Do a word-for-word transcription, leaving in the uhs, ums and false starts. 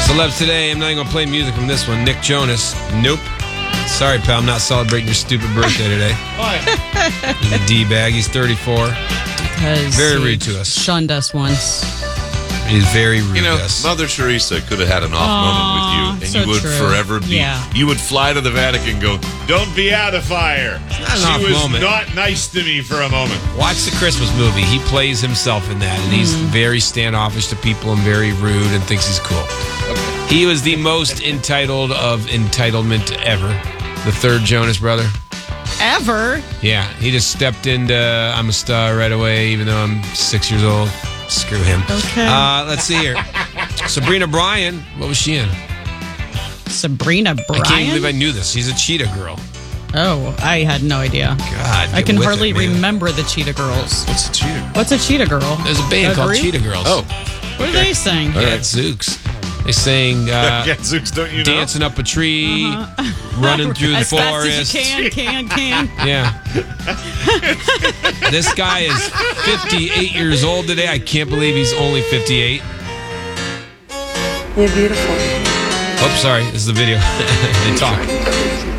Celebs today. I'm not even going to play music from this one. Nick Jonas. Nope. Sorry, pal. I'm not celebrating your stupid birthday today. He's a D-bag. He's thirty-four. Because Very he rude to us. Shunned us once. He's very rude You know, to us. Mother Teresa could have had an off Aw, moment with you, and so you would true. forever be. Yeah. You would fly to the Vatican and go, "Don't be out of fire." not an She off was moment. not nice to me for a moment. Watch the Christmas movie. He plays himself in that, and he's very standoffish to people and very rude and thinks he's cool. He was the most entitled of entitlement ever. The third Jonas brother. Ever? Yeah, he just stepped into I'm a star right away, even though I'm six years old. Screw him. Okay. Uh, let's see here. Sabrina Bryan. What was she in? Sabrina Bryan? I can't believe I knew this. She's a cheetah girl. Oh, I had no idea. God, I get can with hardly it, man. remember the Cheetah Girls. What's a cheater? What's a Cheetah Girl? There's a band A called group? Cheetah Girls. Oh, What do they sing? yeah, it's Zooks. They sang uh, Gadzooks, don't you know? dancing up a tree, running through the As forest. fast as you can, can, can. Yeah. This guy is fifty-eight years old today. I can't believe he's only fifty-eight. You're beautiful. Oops, sorry. This is the video. They talk.